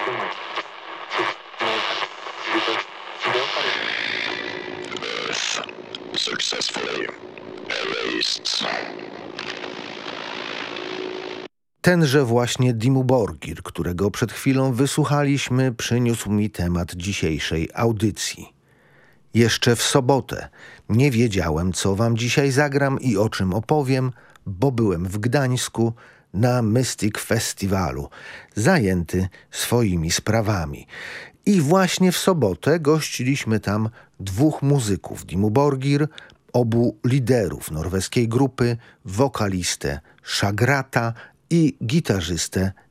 Earth successfully erased. Tenże właśnie Dimmu Borgir, którego przed chwilą wysłuchaliśmy, przyniósł mi temat dzisiejszej audycji. Jeszcze w sobotę nie wiedziałem, co wam dzisiaj zagram i o czym opowiem, bo byłem w Gdańsku na Mystic Festiwalu, zajęty swoimi sprawami. I właśnie w sobotę gościliśmy tam dwóch muzyków, Dimmu Borgir, obu liderów norweskiej grupy, wokalistę Shagrata i gitarzystę